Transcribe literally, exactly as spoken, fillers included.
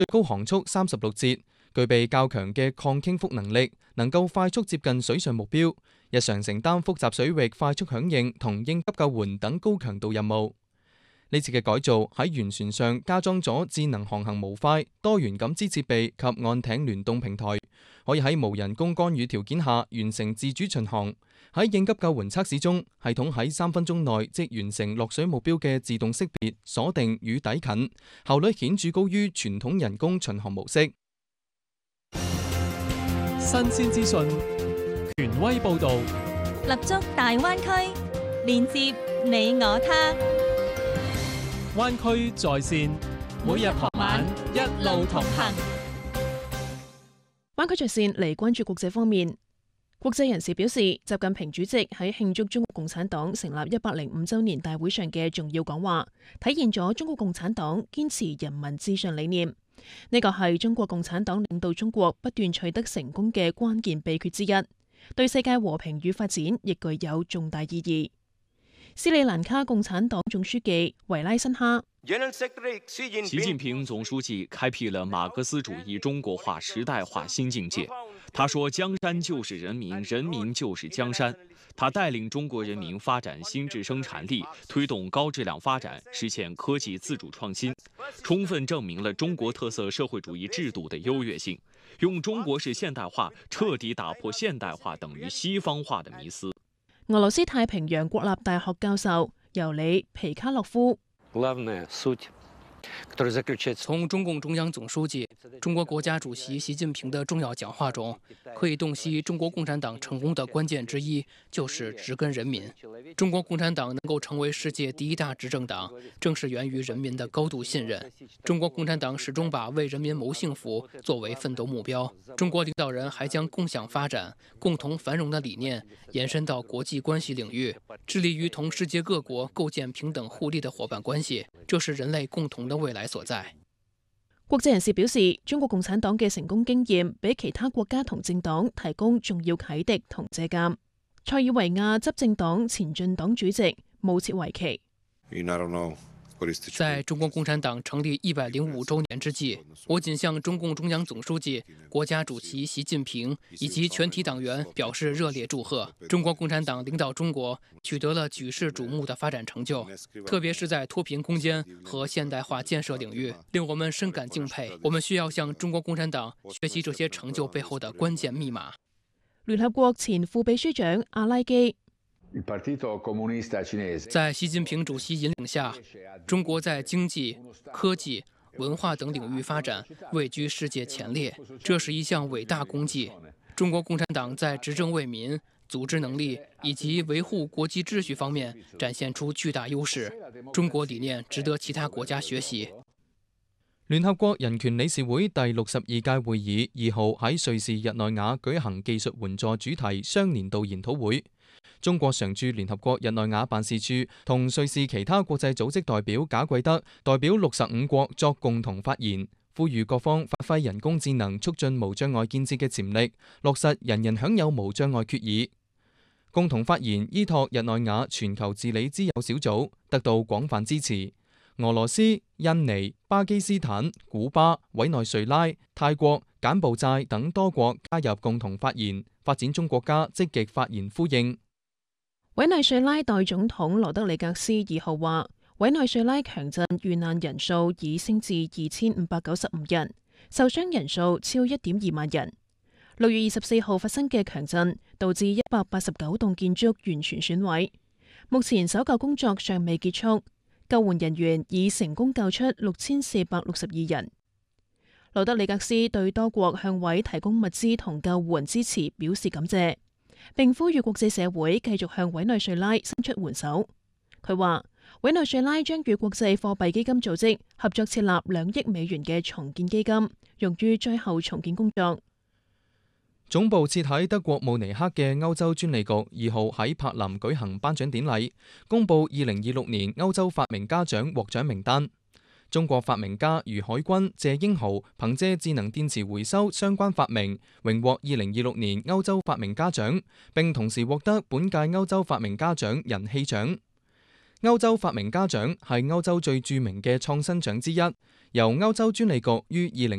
最高航速三十六節，具備較強嘅抗傾覆能力，能夠快速接近水上目標，日常承擔複雜水域快速響應同應急救援等高強度任務。呢次嘅改造喺原船上加裝咗智能航行模塊、多元感知設備及岸艇聯動平台，可以喺無人工干預條件下完成自主巡航。喺應急救援測試中，系統喺三分鐘內即完成落水目標嘅自動識別、鎖定與抵近，效率顯著高於傳統人工巡航模式。 新鮮資訊，權威報導， 立足大灣區，連接你我他。 灣區在線，每日傍晚一路同行。 灣區在線嚟關注國際方面。國際人士表示，習近平主席喺慶祝中國共產黨成立一百零五週年大會上嘅重要講話，體現咗中國共產黨堅持人民至上理念。呢個係中國共產黨領導中國不斷取得成功嘅關鍵秘訣之一，對世界和平與發展亦具有重大意義。斯里蘭卡共產黨總書記維拉辛哈， 習近平總書記開闢了馬克思主義中國化時代化新境界。他說江山就是人民，人民就是江山。他帶領中國人民發展新質生產力，推動高質量發展，實現科技自主創新，充分證明了中國特色社會主義制度的優越性，用中國式現代化徹底打破現代化等於西方化的迷思。 俄羅斯太平洋國立大學教授尤里皮卡洛夫， 從中共中央總書記、中國國家主席習近平的重要講話中，可以洞悉中國共產黨成功的關鍵之一就是植根人民。中國共產黨能夠成為世界第一大執政黨，正是源於人民的高度信任。中國共產黨始終把為人民謀幸福作為奮鬥目標。中國領導人還將共享發展、共同繁榮的理念延伸到國際關係領域，致力於同世界各國構建平等互利的夥伴關係，這是人類共同的未來所在。 國際人士表示，中國共產黨嘅成功經驗俾其他國家同政黨提供重要啟迪同借鑑。塞爾維亞執政黨前進黨主席武切維奇， 在中國共產黨成立一百零五週年之際，我謹向中共中央總書記、國家主席習近平以及全體黨員表示熱烈祝賀。中國共產黨領導中國取得了舉世矚目的發展成就，特別是在脫貧攻堅和現代化建設領域，令我們深感敬佩。我們需要向中國共產黨學習這些成就背後的關鍵密碼。 聯合國前副秘書長阿拉基， 在習近平主席引領下，中國在經濟、科技、文化等領域發展位居世界前列，這是一項偉大功績。中國共產黨在執政為民、組織能力以及維護國際秩序方面展現出巨大優勢，中國理念值得其他國家學習。 聯合國人權理事會第六十二屆會議二號喺瑞士日內瓦舉行技術援助主題雙年度研討會。中國常駐聯合國日內瓦辦事處同瑞士其他國際組織代表賈貴德代表六十五國作共同發言，呼籲各方發揮人工智能促進無障礙建設嘅潛力，落實人人享有無障礙決議。共同發言依託日內瓦全球治理之友小組，得到廣泛支持。俄羅斯、印尼、巴基斯坦、古巴、委內瑞拉、泰國、柬埔寨等多國加入共同發言，發展中國家積極發言呼應。 委內瑞拉代總統羅德里格斯二號話，委內瑞拉強震遇難人數已升至二千五百九十五人，受傷人數超一點二萬人。六月二十四號發生嘅強震導致一百八十九棟建築完全損毀，目前搜救工作尚未結束。救援人員已成功救出六千四百六十二人。羅德里格斯對多國向委提供物資同救援支持表示感謝，並呼籲國際社會繼續向委內瑞拉伸出援手。佢話，委內瑞拉將與國際貨幣基金組織合作設立兩億美元嘅重建基金，用於災後重建工作。 總部設喺德國慕尼黑嘅歐洲專利局二號喺柏林舉行頒獎典禮，公佈二零二六年歐洲發明家獎獲獎名單。中國發明家余海軍、謝英豪憑借智能電池回收相關發明，榮獲二零二六年歐洲發明家獎，並同時獲得本屆歐洲發明家獎人氣獎。 歐洲發明家獎係歐洲最著名嘅創新獎之一，由歐洲專利局於二零